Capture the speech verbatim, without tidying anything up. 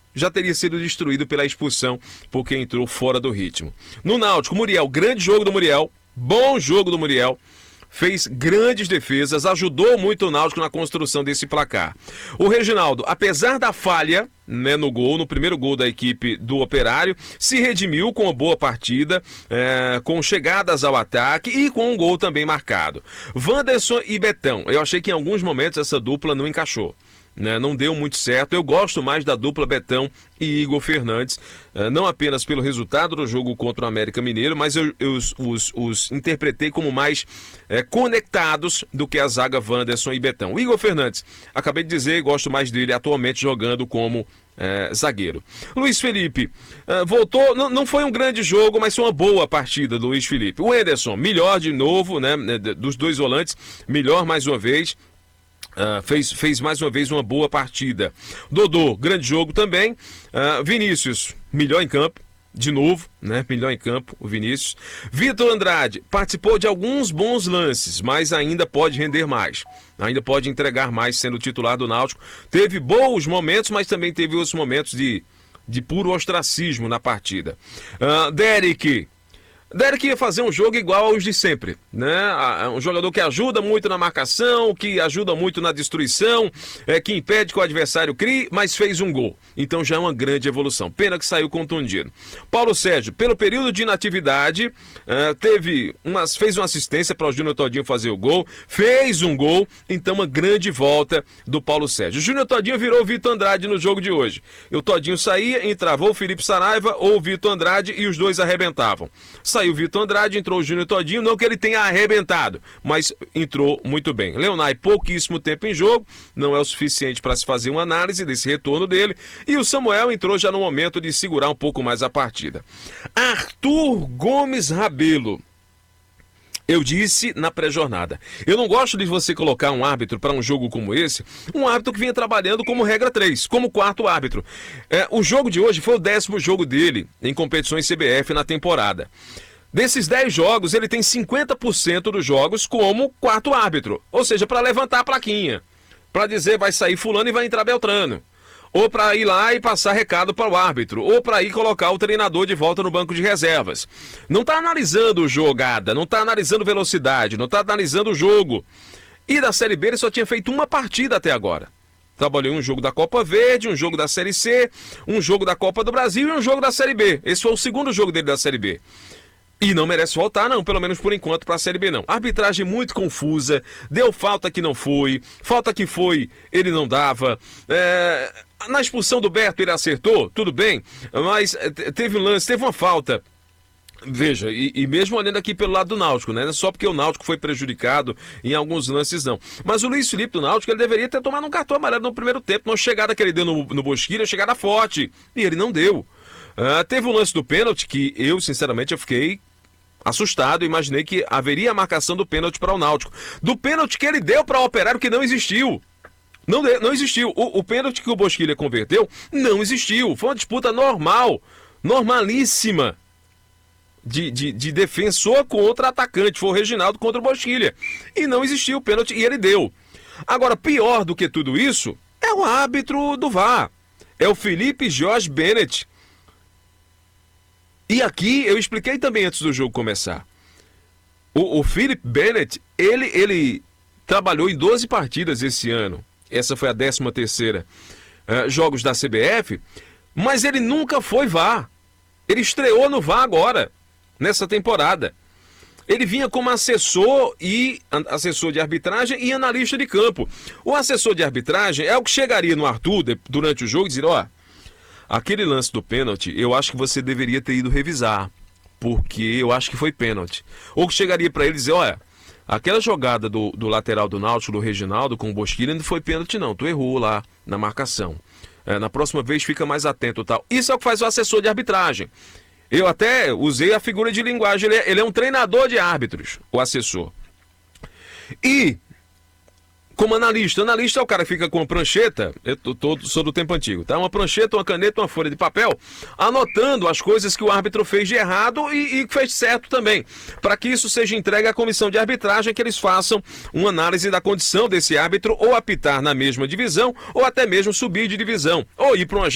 já teria sido destruído pela expulsão, porque entrou fora do ritmo. No Náutico, Muriel, grande jogo do Muriel, bom jogo do Muriel, fez grandes defesas, ajudou muito o Náutico na construção desse placar. O Reginaldo, apesar da falha, né, no gol, no primeiro gol da equipe do Operário, se redimiu com uma boa partida, é, com chegadas ao ataque e com um gol também marcado. Wanderson e Betão, eu achei que em alguns momentos essa dupla não encaixou. Né, não deu muito certo. Eu gosto mais da dupla Betão e Igor Fernandes, não apenas pelo resultado do jogo contra o América Mineiro, mas eu, eu os, os, os interpretei como mais é, conectados do que a zaga Wanderson e Betão. O Igor Fernandes, acabei de dizer, gosto mais dele atualmente jogando como é, zagueiro. Luiz Felipe é, voltou, não, não foi um grande jogo, mas foi uma boa partida do Luiz Felipe. O Ederson, melhor de novo, né, dos dois volantes, melhor mais uma vez. Uh, fez, fez mais uma vez uma boa partida. Dodô, grande jogo também. Uh, Vinícius, melhor em campo, de novo, né? Melhor em campo, o Vinícius. Vitor Andrade participou de alguns bons lances, mas ainda pode render mais. Ainda pode entregar mais sendo titular do Náutico. Teve bons momentos, mas também teve outros momentos de, de puro ostracismo na partida. Uh, Derek. Derek ia fazer um jogo igual aos de sempre, né? Um jogador que ajuda muito na marcação, que ajuda muito na destruição, é, que impede que o adversário crie, mas fez um gol. Então já é uma grande evolução. Pena que saiu contundido. Paulo Sérgio, pelo período de inatividade, é, teve umas, fez uma assistência para o Júnior Todinho fazer o gol, fez um gol, então uma grande volta do Paulo Sérgio. O Júnior Todinho virou o Vitor Andrade no jogo de hoje. E o Todinho saía, entrava ou o Felipe Saraiva ou o Vitor Andrade e os dois arrebentavam. Saiu o Vitor Andrade, entrou o Júnior Todinho, não que ele tenha arrebentado, mas entrou muito bem. Leonai, pouquíssimo tempo em jogo, não é o suficiente para se fazer uma análise desse retorno dele, e o Samuel entrou já no momento de segurar um pouco mais a partida. Arthur Gomes Rabelo. Eu disse na pré-jornada, eu não gosto de você colocar um árbitro para um jogo como esse, um árbitro que vinha trabalhando como regra três, como quarto árbitro. É, o jogo de hoje foi o décimo jogo dele em competições C B F na temporada. Desses dez jogos, ele tem cinquenta por cento dos jogos como quarto árbitro, ou seja, para levantar a plaquinha, para dizer vai sair fulano e vai entrar Beltrano. Ou para ir lá e passar recado para o árbitro, ou para ir colocar o treinador de volta no banco de reservas. Não está analisando jogada, não está analisando velocidade, não está analisando o jogo. E da Série B ele só tinha feito uma partida até agora. Trabalhou em um jogo da Copa Verde, um jogo da Série C, um jogo da Copa do Brasil e um jogo da Série B. Esse foi o segundo jogo dele da Série B. E não merece voltar, não, pelo menos por enquanto, para a Série B, não. Arbitragem muito confusa, deu falta que não foi, falta que foi, ele não dava. É... Na expulsão do Berto ele acertou, tudo bem, mas teve um lance, teve uma falta. Veja, e, e mesmo olhando aqui pelo lado do Náutico, né? Não é só porque o Náutico foi prejudicado em alguns lances, não. Mas o Luiz Felipe do Náutico, ele deveria ter tomado um cartão amarelo no primeiro tempo, uma chegada que ele deu no, no Bosquilha, uma chegada forte, e ele não deu. Uh, teve um lance do pênalti que eu, sinceramente, eu fiquei assustado, imaginei que haveria a marcação do pênalti para o Náutico. Do pênalti que ele deu para o Operário, que não existiu. Não, não existiu. O, o pênalti que o Bosquilha converteu não existiu. Foi uma disputa normal, normalíssima, de, de, de defensor contra atacante. Foi o Reginaldo contra o Bosquilha. E não existiu o pênalti e ele deu. Agora, pior do que tudo isso, é o árbitro do V A R. É o Felipe Jorge Bennett. E aqui eu expliquei também antes do jogo começar. O, o Philip Bennett, ele, ele trabalhou em doze partidas esse ano. Essa foi a décima terceira uh, jogos da C B F, mas ele nunca foi V A R. Ele estreou no V A R agora, nessa temporada. Ele vinha como assessor e assessor de arbitragem e analista de campo. O assessor de arbitragem é o que chegaria no Arthur de, durante o jogo e dizer, ó, aquele lance do pênalti, eu acho que você deveria ter ido revisar, porque eu acho que foi pênalti. Ou que chegaria para ele e dizer, olha, aquela jogada do, do lateral do Náutico, do Reginaldo, com o Bosquilha, não foi pênalti não, tu errou lá na marcação. É, na próxima vez fica mais atento e tal. Isso é o que faz o assessor de arbitragem. Eu até usei a figura de linguagem, ele é, ele é um treinador de árbitros, o assessor. E como analista, analista é o cara que fica com uma prancheta, eu tô, tô, sou do tempo antigo, tá? Uma prancheta, uma caneta, uma folha de papel, anotando as coisas que o árbitro fez de errado e, e fez certo também, para que isso seja entregue à comissão de arbitragem, que eles façam uma análise da condição desse árbitro, ou apitar na mesma divisão, ou até mesmo subir de divisão, ou ir para uma